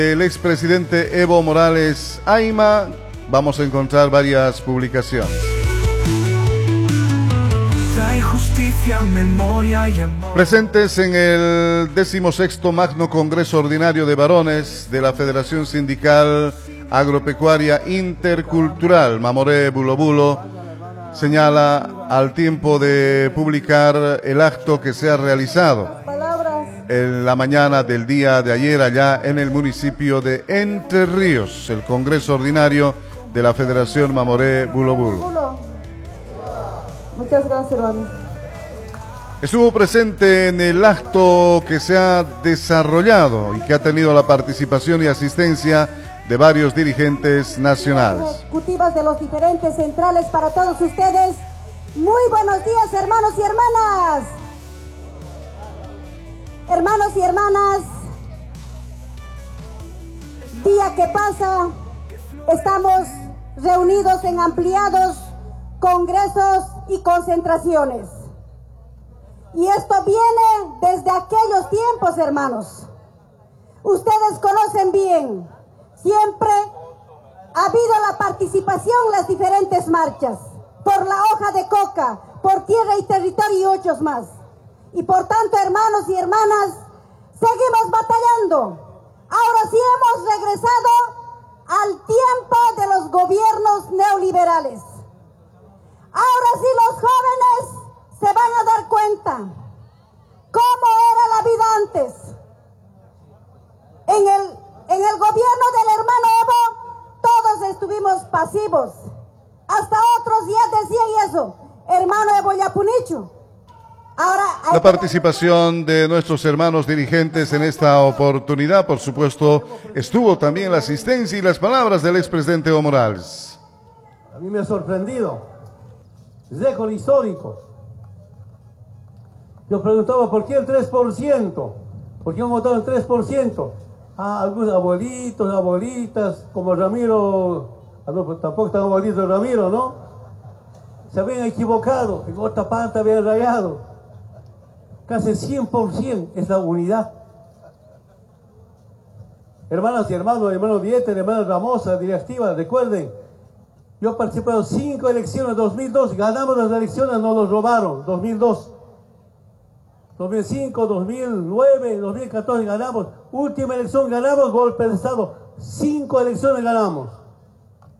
El expresidente Evo Morales Ayma, vamos a encontrar varias publicaciones. Presentes en el 16º Magno Congreso Ordinario de Varones de la Federación Sindical Agropecuaria Intercultural Mamoré Bulo Bulo, señala al tiempo de publicar el acto que se ha realizado en la mañana del día de ayer allá en el municipio de Entre Ríos, el Congreso Ordinario de la Federación Mamoré Bulo Bulo. Muchas gracias, hermano. Estuvo presente en el acto que se ha desarrollado y que ha tenido la participación y asistencia de varios dirigentes nacionales. Ejecutivas de los diferentes centrales para todos ustedes. Muy buenos días, hermanos y hermanas. Hermanos y hermanas, día que pasa, estamos reunidos en ampliados congresos y concentraciones. Y esto viene desde aquellos tiempos, hermanos. Ustedes conocen bien, siempre ha habido la participación en las diferentes marchas, por la hoja de coca, por tierra y territorio y otros más. Y por tanto, hermanos y hermanas, seguimos batallando. Ahora sí hemos regresado al tiempo de los gobiernos neoliberales. Ahora sí los jóvenes se van a dar cuenta cómo era la vida antes. En el gobierno del hermano Evo, todos estuvimos pasivos. Hasta otros ya decían eso, hermano Evo Yapunichu. La participación de nuestros hermanos dirigentes en esta oportunidad, por supuesto, estuvo también la asistencia y las palabras del expresidente Evo Morales. A mí me ha sorprendido, récord histórico. Yo preguntaba, ¿por qué el 3%? ¿Por qué han votado el 3%? Algunos abuelitos, abuelitas, como Ramiro, tampoco tan abuelito Ramiro, ¿no? Se habían equivocado, en otra parte habían rayado. Casi 100% es la unidad. Hermanas y hermanos, hermano Dieter, hermana Ramosa, directiva, recuerden, yo he participado en 5 elecciones, 2002, ganamos las elecciones, no nos robaron, 2002. 2005, 2009, 2014 ganamos, última elección ganamos, golpe de Estado, 5 elecciones ganamos.